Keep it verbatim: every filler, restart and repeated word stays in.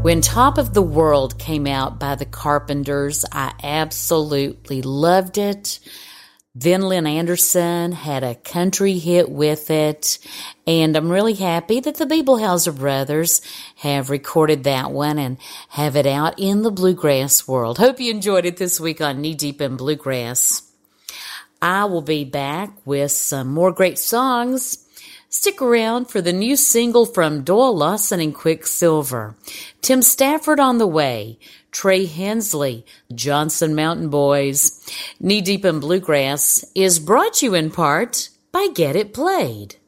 When Top of the World came out by the Carpenters, I absolutely loved it. Then Lynn Anderson had a country hit with it, and I'm really happy that the Bibelhauser brothers have recorded that one and have it out in the bluegrass world. Hope you enjoyed it this week on Knee Deep in Bluegrass. I will be back with some more great songs. Stick around for the new single from Doyle Lawson and Quicksilver. Tim Stafford on the way. Trey Hensley, Johnson Mountain Boys. Knee Deep in Bluegrass is brought to you in part by Get It Played.